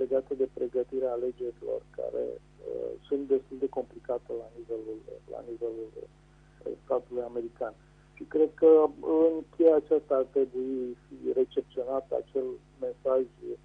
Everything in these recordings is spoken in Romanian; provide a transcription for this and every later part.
legate de pregătirea alegerilor, care sunt destul de complicate la nivelul statului american. Și cred că în cheia aceasta ar trebui recepționat acel mesaj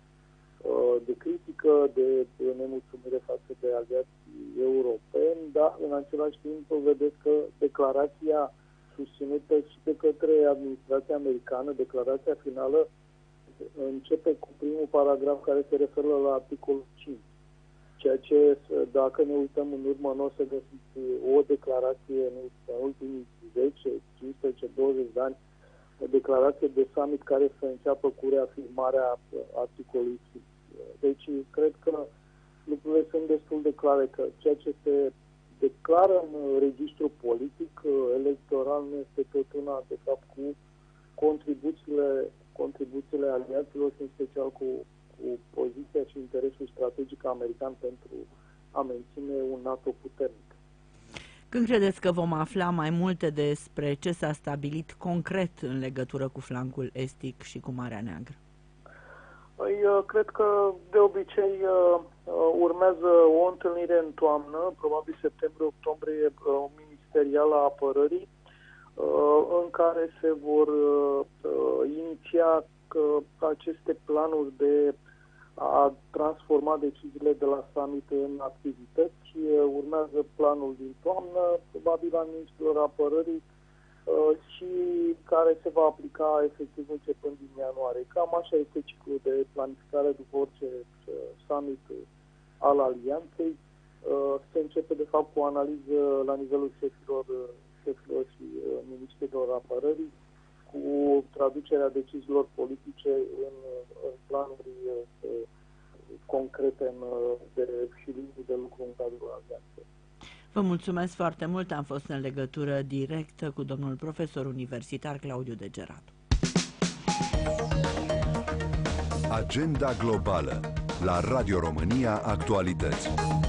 de critică, de nemulțumire față de aliații europeni, dar în același timp vedeți că declarația susținută și de către administrația americană, declarația finală, începe cu primul paragraf care se referă la articolul 5. Ceea ce, dacă ne uităm în urmă, nu o să găsiți o declarație în ultimii 10, 15, 20 de ani, o declarație de summit care să înceapă cu reafirmarea articolului 5. Deci, cred că lucrurile sunt destul de clare că ceea ce se declară în registru politic electoral nu este tot una, de fapt, cu contribuțiile aliaților și în special cu poziția și interesul strategic american pentru a menține un NATO puternic. Când credeți că vom afla mai multe despre ce s-a stabilit concret în legătură cu flancul estic și cu Marea Neagră? Cred că de obicei urmează o întâlnire în toamnă, probabil septembrie-octombrie, ministerială a apărării, în care se vor iniția aceste planuri de a transforma deciziile de la summit în activități. Urmează planul din toamnă, probabil al ministrilor apărării, și care se va aplica efectiv începând din ianuarie. Cam așa este ciclul de planificare după orice summit al alianței. Se începe de fapt cu o analiză la nivelul șefilor și ministrilor apărării, cu traducerea deciziilor politice în planuri concrete și linii de lucru în cadrul alianței. Vă mulțumesc foarte mult. Am fost în legătură directă cu domnul profesor universitar Claudiu Degeratu. Agenda globală la Radio România Actualități.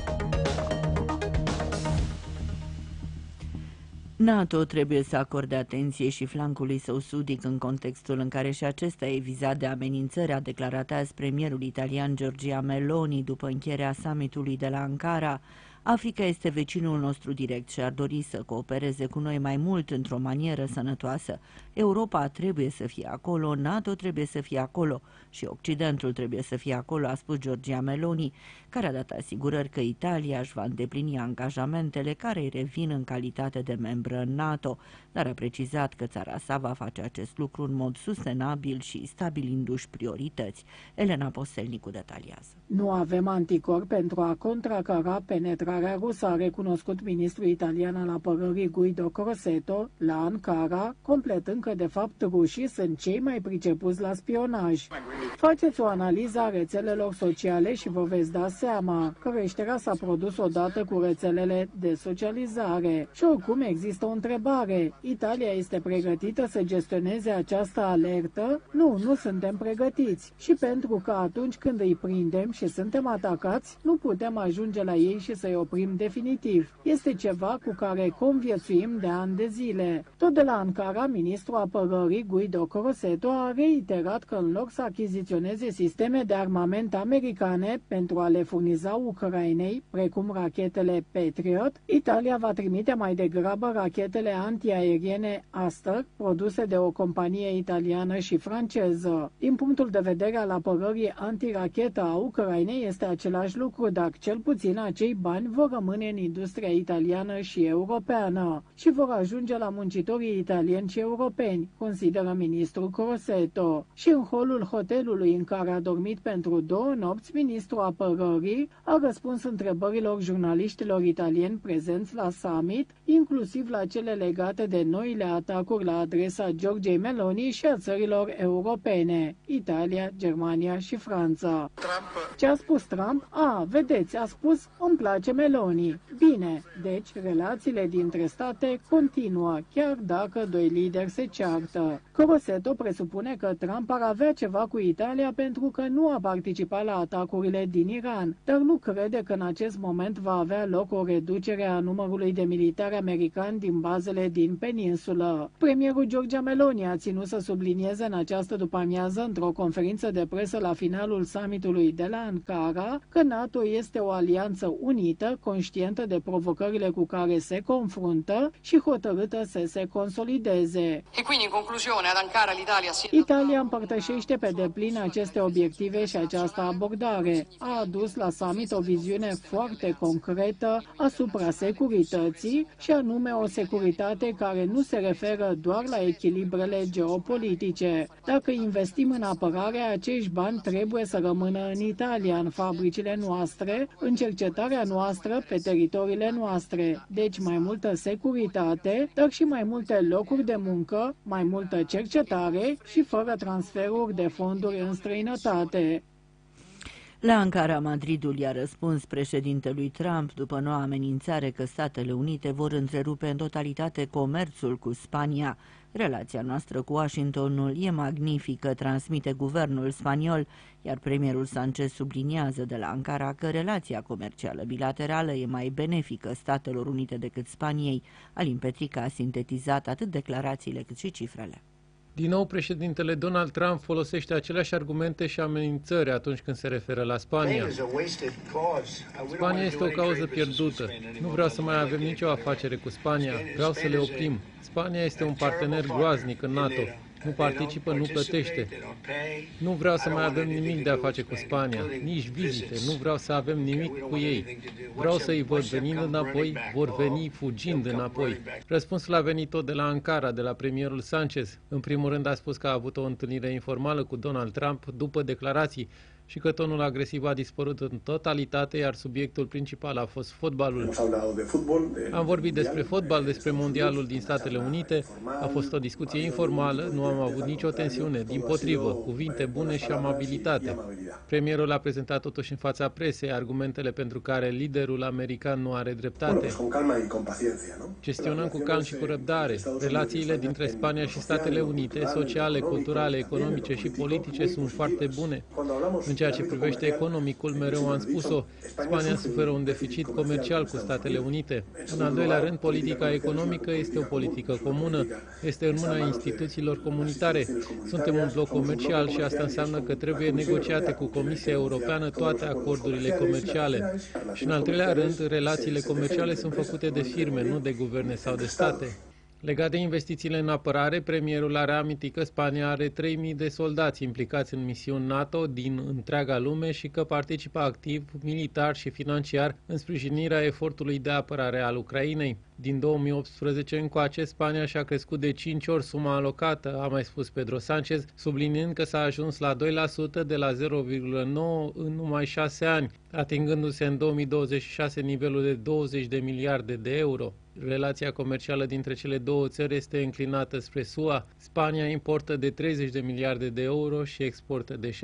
NATO trebuie să acorde atenție și flancului său sudic în contextul în care și acesta e vizat de amenințări, a declarat azi premierul italian Giorgia Meloni după încheierea summitului de la Ankara. Africa este vecinul nostru direct și ar dori să coopereze cu noi mai mult într-o manieră sănătoasă. Europa trebuie să fie acolo, NATO trebuie să fie acolo și Occidentul trebuie să fie acolo, a spus Giorgia Meloni, care a dat asigurări că Italia își va îndeplini angajamentele care îi revin în calitate de membră în NATO, dar a precizat că țara sa va face acest lucru în mod sustenabil și stabilindu-și priorități. Elena Postelnicu detaliază. Nu avem anticorpi pentru a contracara penetrarea rusă, a recunoscut ministrul italian al apărării Guido Crosetto la Ankara, completând că de fapt rușii sunt cei mai pricepuți la spionaj. Faceți o analiză a rețelelor sociale și vă veți da seama. Creșterea s-a produs odată cu rețelele de socializare. Și oricum există o întrebare. Italia este pregătită să gestioneze această alertă? Nu suntem pregătiți. Și pentru că atunci când îi prindem și suntem atacați, nu putem ajunge la ei și să-i oprim definitiv. Este ceva cu care conviețuim de ani de zile. Tot de la Ankara, ministrul apărării Guido Crosetto a reiterat că în loc să achiziționeze sisteme de armament americane pentru a le furniza Ucrainei, precum rachetele Patriot, Italia va trimite mai degrabă rachetele antiaeriene Aster, produse de o companie italiană și franceză. Din punctul de vedere al apărării antirachetă a Ucrainei este același lucru, dar cel puțin acei bani vor rămâne în industria italiană și europeană și vor ajunge la muncitorii italieni și europeni, consideră ministrul Crosetto. Și în holul hotelului în care a dormit pentru 2 nopți, ministrul apărării a răspuns întrebărilor jurnaliștilor italieni prezenți la summit, inclusiv la cele legate de noile atacuri la adresa Giorgiei Meloni și a țărilor europene, Italia, Germania și Franța. Ce a spus Trump? Vedeți, a spus, îmi place Meloni. Bine, deci relațiile dintre state continuă, chiar dacă doi lideri se ceartă. Crosetto presupune că Trump ar avea ceva cu Italia pentru că nu a participat la atacurile din Iran, dar nu crede că în acest moment va avea loc o reducere a numărului de militari americani din bazele din peninsulă. Premierul Giorgia Meloni a ținut să sublinieze în această după-amiază, într-o conferință de presă la finalul summitului de la Ankara, că NATO este o alianță unită, conștientă de provocările cu care se confruntă și hotărâtă să se consolideze. Italia împărtășește pe deplin aceste obiective și această abordare. A adus la summit o viziune foarte concretă asupra securității și anume o securitate care nu se referă doar la echilibrele geopolitice. Dacă investim în apărare, acești bani trebuie să rămână în Italia, în fabricile noastre, în cercetarea noastră, pe teritoriile noastre. Deci mai multă securitate, dar și mai multe locuri de muncă, mai multă cercetare și fără transferuri de fonduri în străinătate. La Ankara, Madridul i-a răspuns președintelui Trump după noua amenințare că Statele Unite vor întrerupe în totalitate comerțul cu Spania. Relația noastră cu Washingtonul e magnifică, transmite guvernul spaniol, iar premierul Sánchez subliniază de la Ankara că relația comercială bilaterală e mai benefică Statelor Unite decât Spaniei. Alin Petrica a sintetizat atât declarațiile cât și cifrele. Din nou, președintele Donald Trump folosește aceleași argumente și amenințări atunci când se referă la Spania. Spania este o cauză pierdută. Nu vreau să mai avem nicio afacere cu Spania. Vreau să le oprim. Spania este un partener groaznic în NATO. Nu participă, nu plătește. Nu vreau să mai avem nimic de a face cu Spania, nici vizite, nu vreau să avem nimic cu ei. Vreau să îi văd venind înapoi, vor veni fugind înapoi. Răspunsul a venit tot de la Ankara, de la premierul Sánchez. În primul rând a spus că a avut o întâlnire informală cu Donald Trump după declarații și că tonul agresiv a dispărut în totalitate, iar subiectul principal a fost fotbalul. Am vorbit despre fotbal, despre mondialul din Statele Unite. A fost o discuție informală, nu am avut nicio tensiune, dimpotrivă, cuvinte bune și amabilitate. Premierul a prezentat totuși în fața presei argumentele pentru care liderul american nu are dreptate. Gestionăm cu calm și cu răbdare. Relațiile dintre Spania și Statele Unite, sociale, culturale, economice și politice sunt foarte bune. În ceea ce privește economicul, mereu am spus-o, Spania suferă un deficit comercial cu Statele Unite. În al doilea rând, politica economică este o politică comună, este în mâna instituțiilor comunitare. Suntem un bloc comercial și asta înseamnă că trebuie negociate cu Comisia Europeană toate acordurile comerciale. Și în al treilea rând, relațiile comerciale sunt făcute de firme, nu de guverne sau de state. Legat de investițiile în apărare, premierul a reamintit că Spania are 3.000 de soldați implicați în misiuni NATO din întreaga lume și că participă activ, militar și financiar în sprijinirea efortului de apărare al Ucrainei. Din 2018 încoace, Spania și-a crescut de 5 ori suma alocată, a mai spus Pedro Sánchez, subliniind că s-a ajuns la 2% de la 0,9% în numai 6 ani, atingându-se în 2026 nivelul de 20 de miliarde de euro. Relația comercială dintre cele două țări este înclinată spre SUA. Spania importă de 30 de miliarde de euro și exportă de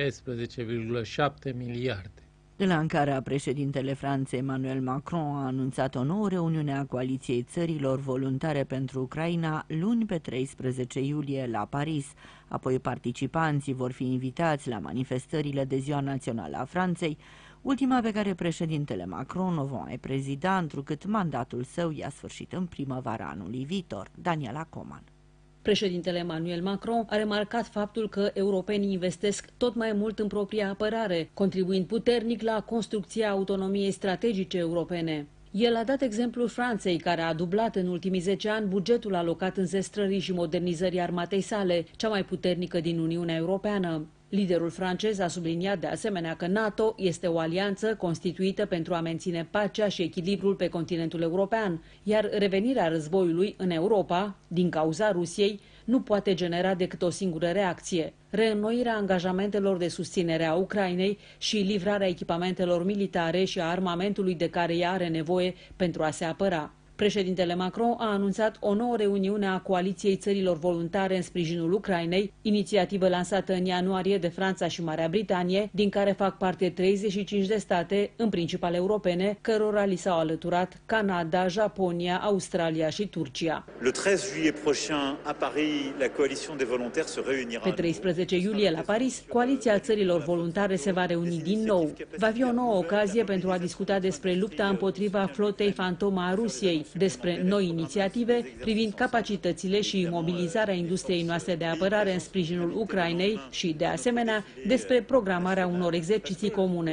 16,7 miliarde. De la Ankara, președintele Franței Emmanuel Macron a anunțat o nouă reuniune a coaliției țărilor voluntare pentru Ucraina luni pe 13 iulie la Paris. Apoi participanții vor fi invitați la manifestările de Ziua Națională a Franței, ultima pe care președintele Macron o va mai prezida, întrucât mandatul său i-a sfârșit în primăvara anului viitor. Daniela Coman. Președintele Emmanuel Macron a remarcat faptul că europenii investesc tot mai mult în propria apărare, contribuind puternic la construcția autonomiei strategice europene. El a dat exemplul Franței, care a dublat în ultimii 10 ani bugetul alocat înzestrării și modernizării armatei sale, cea mai puternică din Uniunea Europeană. Liderul francez a subliniat de asemenea că NATO este o alianță constituită pentru a menține pacea și echilibrul pe continentul european, iar revenirea războiului în Europa, din cauza Rusiei, nu poate genera decât o singură reacție: reînnoirea angajamentelor de susținere a Ucrainei și livrarea echipamentelor militare și a armamentului de care ea are nevoie pentru a se apăra. Președintele Macron a anunțat o nouă reuniune a Coaliției Țărilor Voluntare în sprijinul Ucrainei, inițiativă lansată în ianuarie de Franța și Marea Britanie, din care fac parte 35 de state, în principal europene, cărora li s-au alăturat Canada, Japonia, Australia și Turcia. Pe 13 iulie la Paris, Coaliția Țărilor Voluntare se va reuni din nou. Va fi o nouă ocazie pentru a discuta despre lupta împotriva flotei fantomă a Rusiei, despre noi inițiative privind capacitățile și mobilizarea industriei noastre de apărare în sprijinul Ucrainei și, de asemenea, despre programarea unor exerciții comune.